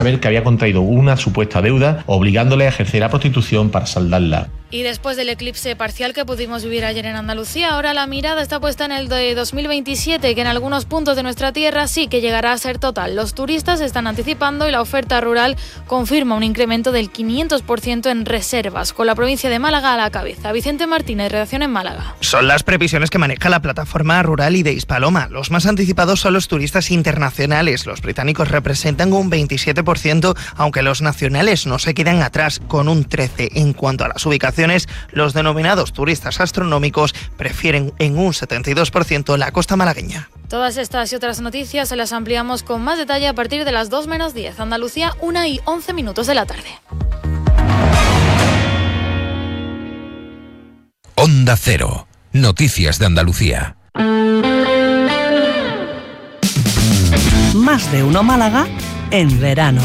saber que había contraído una supuesta deuda, obligándole a ejercer la prostitución para saldarla. Y después del eclipse parcial que pudimos vivir ayer en Andalucía, ahora la mirada está puesta en el de 2027, que en algunos puntos de nuestra tierra sí que llegará a ser total. Los turistas se están anticipando y la oferta rural confirma un incremento del 500% en reservas, con la provincia de Málaga a la cabeza. Vicente Martínez, redacción en Málaga. Son las previsiones que maneja la plataforma rural y de Hispaloma. Los más anticipados son los turistas internacionales. Los británicos representan un 27%, aunque los nacionales no se quedan atrás, con un 13%. En cuanto a las ubicaciones, los denominados turistas astronómicos prefieren en un 72% la costa malagueña. Todas estas y otras noticias se las ampliamos con más detalle a partir de las 2 menos 10. Andalucía, 1:11 de la tarde. Onda Cero. Noticias de Andalucía. Más de uno Málaga en verano.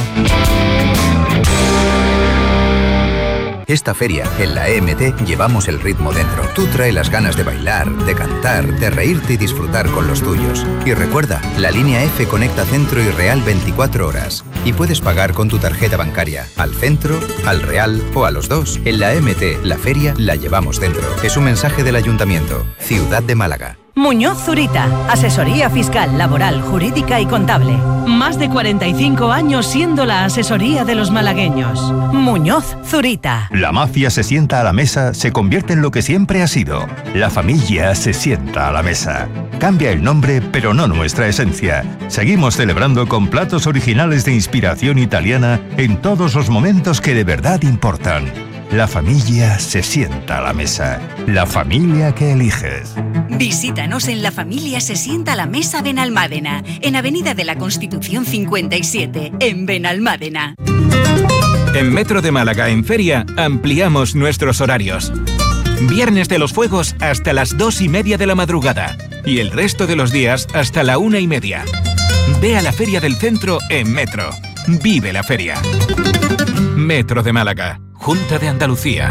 Esta feria, en la EMT, llevamos el ritmo dentro. Tú trae las ganas de bailar, de cantar, de reírte y disfrutar con los tuyos. Y recuerda, la línea F conecta Centro y Real 24 horas. Y puedes pagar con tu tarjeta bancaria, al Centro, al Real o a los dos. En la EMT, la feria la llevamos dentro. Es un mensaje del Ayuntamiento. Ciudad de Málaga. Muñoz Zurita, asesoría fiscal, laboral, jurídica y contable. Más de 45 años siendo la asesoría de los malagueños. Muñoz Zurita. La mafia se sienta a la mesa, se convierte en lo que siempre ha sido. La familia se sienta a la mesa. Cambia el nombre, pero no nuestra esencia. Seguimos celebrando con platos originales de inspiración italiana en todos los momentos que de verdad importan. La familia se sienta a la mesa. La familia que eliges. Visítanos en La Familia se sienta a la mesa Benalmádena, en Avenida de la Constitución 57, en Benalmádena. En Metro de Málaga, en Feria, ampliamos nuestros horarios. Viernes de los Fuegos hasta las 2:30 de la madrugada y el resto de los días hasta la 1:30. Ve a la Feria del Centro en Metro. Vive la feria. Metro de Málaga, Junta de Andalucía.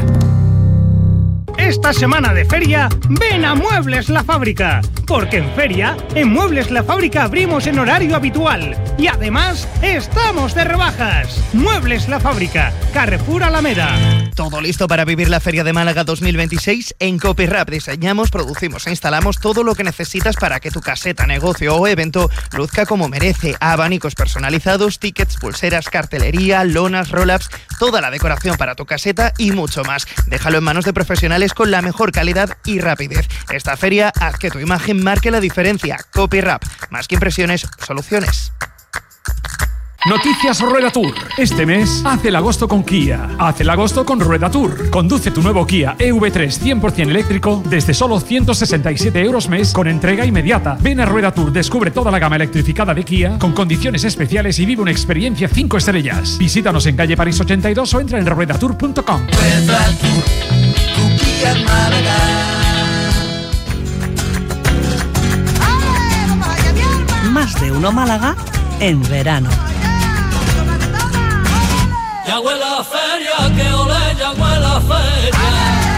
Esta semana de feria, ven a Muebles La Fábrica, porque en feria, en Muebles La Fábrica abrimos en horario habitual y además estamos de rebajas. Muebles La Fábrica, Carrefour Alameda. Todo listo para vivir la Feria de Málaga 2026. En Copyrap diseñamos, producimos e instalamos todo lo que necesitas para que tu caseta, negocio o evento luzca como merece. Abanicos personalizados, tickets, pulseras, cartelería, lonas, roll-ups, toda la decoración para tu caseta y mucho más. Déjalo en manos de profesionales con la mejor calidad y rapidez. Esta feria, haz que tu imagen marque la diferencia. Copyrap, más que impresiones, soluciones. Noticias Rueda Tour. Este mes, haz el agosto con Kia. Haz el agosto con Rueda Tour. Conduce tu nuevo Kia EV3 100% eléctrico desde solo 167 € mes con entrega inmediata. Ven a Rueda Tour, descubre toda la gama electrificada de Kia con condiciones especiales y vive una experiencia 5 estrellas. Visítanos en calle París 82 o entra en ruedatour.com. Rueda Tour, tu Kia en Málaga. Más de uno Málaga en verano. Ya huele a feria, que ole, ya huele a feria.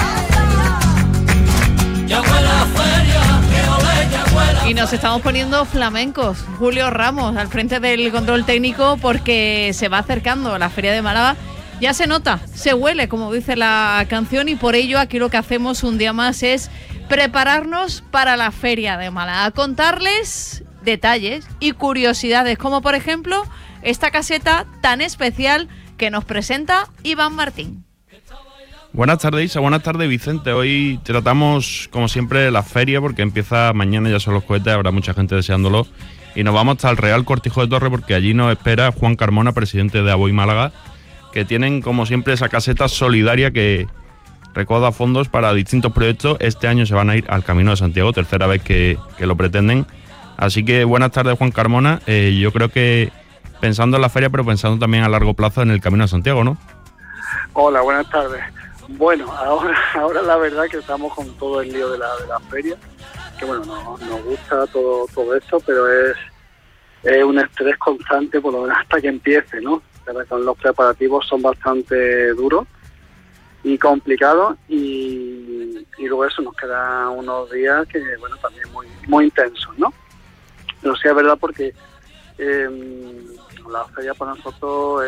Ya huele a feria, que ole, ya huele a. Y nos estamos poniendo flamencos. Julio Ramos al frente del control técnico porque se va acercando la Feria de Málaga. Ya se nota, se huele, como dice la canción, y por ello aquí lo que hacemos un día más es prepararnos para la Feria de Málaga, contarles detalles y curiosidades, como por ejemplo esta caseta tan especial que nos presenta Iván Martín. Buenas tardes, Isa. Buenas tardes, Vicente. Hoy tratamos, como siempre, la feria porque empieza mañana, ya son los cohetes, habrá mucha gente deseándolo. Y nos vamos hasta el Real Cortijo de Torre porque allí nos espera Juan Carmona, presidente de Aboy Málaga, que tienen, como siempre, esa caseta solidaria que recauda fondos para distintos proyectos. Este año se van a ir al Camino de Santiago, tercera vez que lo pretenden. Así que buenas tardes, Juan Carmona. Yo creo que pensando en la feria, pero pensando también a largo plazo en el Camino de Santiago, ¿no? Hola, buenas tardes. Bueno, ahora la verdad que estamos con todo el lío de la feria, que bueno, nos gusta todo esto, pero es un estrés constante, por lo menos hasta que empiece, ¿no? Con los preparativos son bastante duros y complicados y luego eso, nos quedan unos días que, bueno, también muy intensos, ¿no? Pero sí es verdad porque la feria para nosotros